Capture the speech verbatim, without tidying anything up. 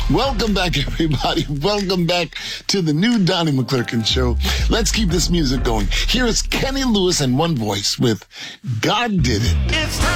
Welcome back, everybody. Welcome back to the new Donnie McClurkin Show. Let's keep this music going. Here is Kenny Lewis and One Voice with God Did It. It's time.